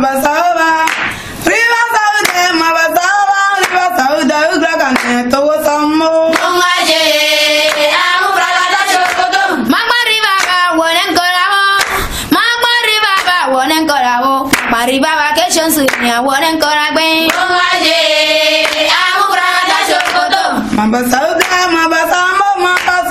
mabasaba. Riba saude mabasaba. Riba saude ugra kane to samo. Ongaje amu bragada chokoto. Magma riba ba wonen koramo. Magma riba ba wonen koramo. Mariba vacation sunya wonen koragbe.